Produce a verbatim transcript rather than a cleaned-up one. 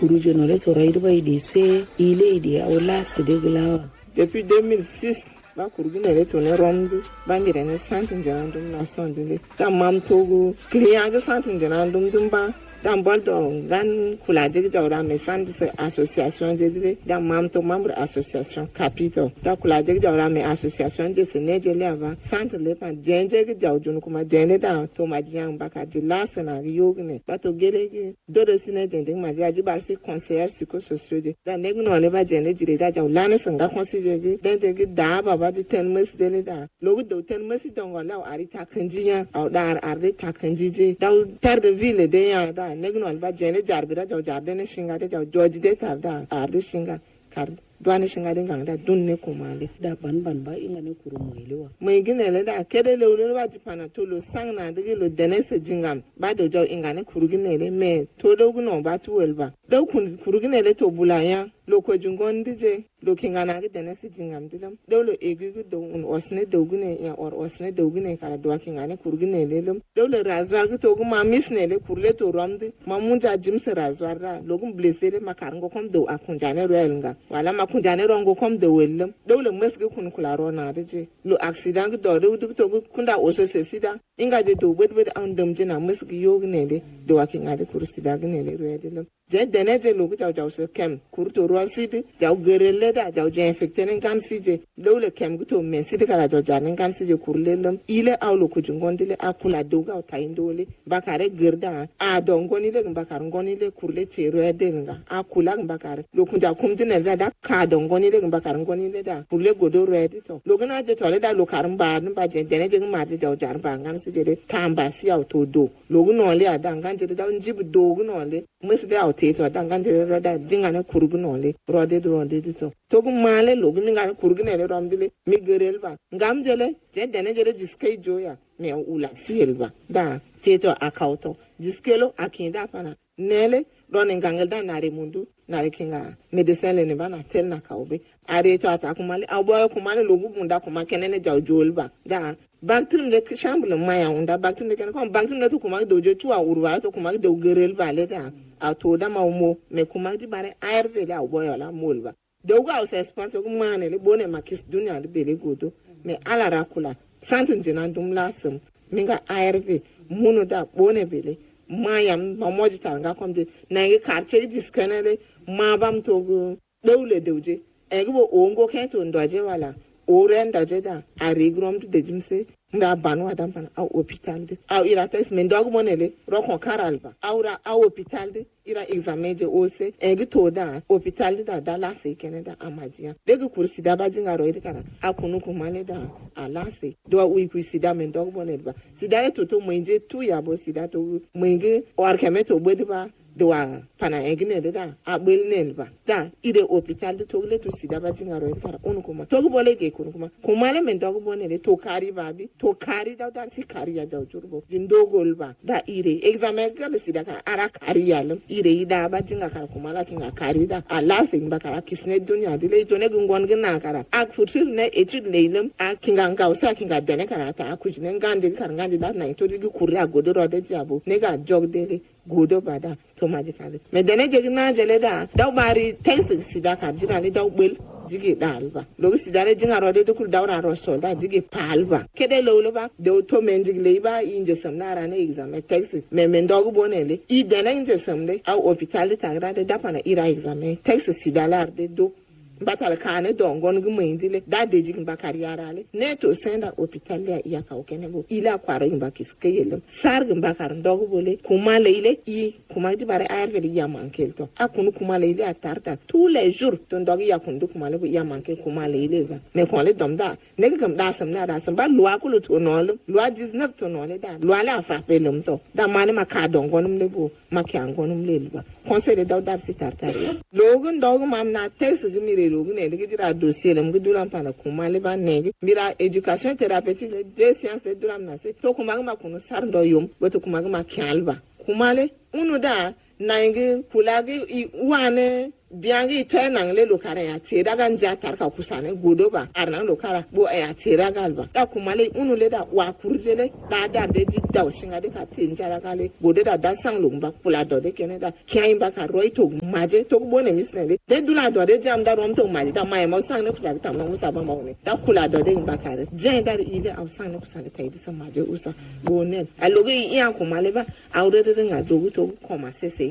kuruje no le to raidu bai de se ile de awla se de glawa depuis deux mille six ba kurgine le to ne romdu ba mire ne santin janandum na sondele ta mam togo client ga santin janandum dum ba dan boldo gan kula de jawra me sandi association de de dan mam to membre association capito da kula de jawra me association de se ne je leva centre le pan jenje ga jawjun kuma jene da to ma jiyan baka di lasana yogne ba to gele gi do do sine jende ma ja ji bar si conseiller psychosocial de dan ne gno le ba jene jire da jaw lana sanga conseiller gi dan je gi da ba ba di ten mes de le da logu do ten mes don go law ari ta kanjiya au dar arde ta kanjije da père de ville de ya da negno alba jene jarbira jaw jarde ne singa de jaw joji de tarda arde singa kar duane singa de nganda dunne kumale da ban ban ba inga ne kuru moilewa mai gine le da kede le le ba jipana to lo sangna de lo denese jingam ba do jaw inga ne kuru gine le me to do gno ba tu welba do kun kuru gine le to bulaya lo ko jungon dije lo kingana ga denese jingam dilam do lo egu do un osne do gune ya or osne do gune kala do kingane kuru gine le lum do le razwar ga to ma misne le kurle to romdi ma munja jimse razwar da lo gum blessere makarango kom do akunjane roelnga wala kunjane rongo kom de wellem dole mesge kun kularo na deje lo accident do do do to kunda oso se sida inga de do bed bed an dum jina mesge yogne de do wakinga de kursida gne le redelem je dene je lo jaw jaw se kem kurto ro sidi jaw gerelle da jaw je infecté nen kan sije dole kem guto men sidi kala jaw janen kan sije kurlelem ile awlo ku jungondile akula do ga tayindole bakare gerda a do ngoni le bakar ngoni le kurle chero edenga akula bakare lo kunja kumdine da da ka do ngoni le bakar ngoni le da kurle godo redi to lo gna je tole da lo karum ba ba je dene je ma de jaw jar ba ngan sije de tamba si aw to do lo gno le ada ngan je da njib do gno le mesde aw teto dangan de roda dingane kurgunole rode rode to to male logni ngane kurgunele romdile mi gerel ba ngam jele je dene jele jiskay joya me ula silva da teto akauto jiskelo akinda pana nele rone ngangel da nare mundu nare kinga medicine ne bana tel na kaube are to ata kumale awboy kumale logu bunda kuma kenene jawjolba da bactrim de chambre maya unda bactrim de kan bactrim de to kuma dojo tu a urwa to kuma do gerel ba le da a to da mawmo me kuma di bare A R V la boyo la molba do ga o se sport ko mane le bone makis dunya de bele godo me ala rakula santun jinan dum lasum minga A R V munu da bone bele mayam mamoji tanga komde na ngi quartier diskanele ma bam to go dowle dewje e go ongo kento ndoje wala o renda jeda a regrom de jimse nda banu adam pan au hospital de au ira test men dog monele rokon karalba aura au hospital de ira examen de ose egi toda hospital de da la se keneda amajia dege kursi da bajinga roide kana akunu kumale da alase do wi kursi men dog monele ba sida to to mwenje tu ya bo sida to mwenge or kemeto bodiba doa pana egine de da abel nelba da ide hospital de togle to sida bajinga roide kana unu kuma to bole ge kunu kuma kumale men dog monele to kari babi to kari da dar si kari ya da jurbo jindo golba da ire examen gal sida ka ara kari yalam ire ida bajinga kar kumala kinga kari da ala sin bakara kisne dunya dile to ne gungon gina kara ak futur ne etude leilem ak kinga ngausa kinga dene kara ta akujine ngande kar ngande da na to digi kurra godo rode jabo ne ga jogdele godo bada to majikale me dene jegna jele da daw bari text sida ka jirale daw bel jige dalba logo sidare jinga rode de kur dawra ro solda jige palba kede lolo ba de to men jigle ba inje samnara ne examen text me men dogo bonele i dene inje samle au hospital ta grade da pana ira examen text sidalar de do batal kane dongon gumendile da de jigin bakari yarale ne to senda hospital ya iya ka okenego ila kwaro imba kiskeyelem sargin bakar dogo bole kuma leile i kuma di bare A R V ya mankelto akunu kuma leile atarta tous les jours ton dogi ya kundu kuma le ya manke kuma leile ba me ko le domda ne gam da sam na da sam ba loi ko to nol loi dix-neuf to nol da loi la frappe lum to da mane maka dongonum le bo makangonum le ba conseil de dawdar sitartare logun dogo mam na test gumire logun ne digi dira dossier lem gudulam pana kuma le ba ne mira éducation thérapeutique les deux séances de duram na se to kuma ma kunu sar ndo yom woto kuma ma kyalba kuma le unu da nangi kulagi i wane biangi to nan le lokara ya ce daga nja tarka kusane godo ba arnan lokara bo ya ce daga alba da kuma le unu le da wa kurje le da da de ji da shinga de ka tin jara kale godo da da sang lumba pula do de kene da kyan ba ka roi to maje to bo ne misne le de dula do de jam da rom to maje da mai mo sang ne kusa ta mo musa ba mo ne da kula do de ba ka re je da ide au sang ne kusa ta yi sa maje usa go ne aloge iya kuma le ba aure de nga do to ko ma sese